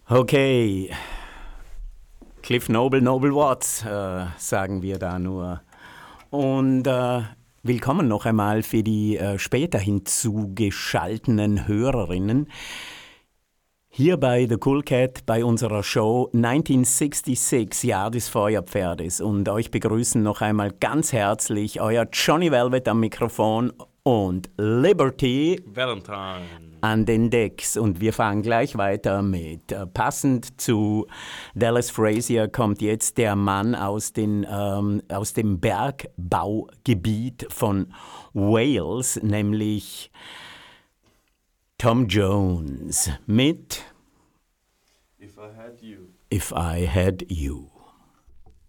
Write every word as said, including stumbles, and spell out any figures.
Okay, Cliff Noble, Noble Watts, äh, sagen wir da nur. Und äh, willkommen noch einmal für die äh, später hinzugeschalteten Hörerinnen. Hier bei The Cool Cat bei unserer Show neunzehnhundertsechsundsechzig, Jahr des Feuerpferdes. Und euch begrüßen noch einmal ganz herzlich euer Johnny Velvet am Mikrofon und Liberty Valentine an den Decks. Und wir fahren gleich weiter mit. Äh, passend zu Dallas Frazier kommt jetzt der Mann aus, den, ähm, aus dem Bergbaugebiet von Wales, nämlich Tom Jones mit If I Had You. If I Had You.